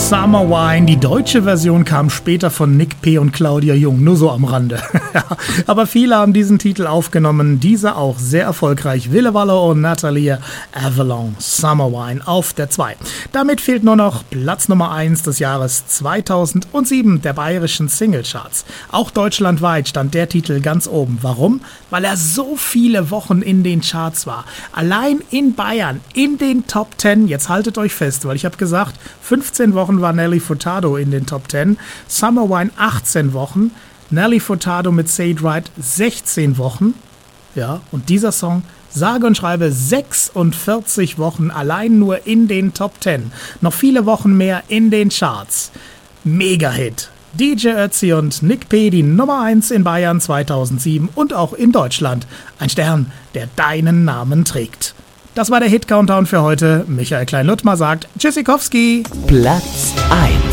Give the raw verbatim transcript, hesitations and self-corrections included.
Summer Wine. Die deutsche Version kam später von Nick P. und Claudia Jung, nur so am Rande. Aber viele haben diesen Titel aufgenommen, dieser auch sehr erfolgreich. Ville Valo und Nathalie Avalon, Summer Wine auf der zwei. Damit fehlt nur noch Platz Nummer eins des Jahres zweitausendsieben der bayerischen Singlecharts. Auch deutschlandweit stand der Titel ganz oben. Warum? Weil er so viele Wochen in den Charts war. Allein in Bayern, in den Top zehn, jetzt haltet euch fest, weil ich habe gesagt, fünfzehn Wochen war Nelly Furtado in den Top zehn, Summer Wine achtzehn Wochen, Nelly Furtado mit Say It Right sechzehn Wochen, ja, und dieser Song, sage und schreibe sechsundvierzig Wochen allein nur in den Top zehn, noch viele Wochen mehr in den Charts. Mega-Hit. D J Ötzi und Nick P. die Nummer eins in Bayern zweitausendsieben und auch in Deutschland. Ein Stern, der deinen Namen trägt. Das war der Hit-Countdown für heute. Michael Klein-Luttmer sagt Tschüssikowski. Platz eins.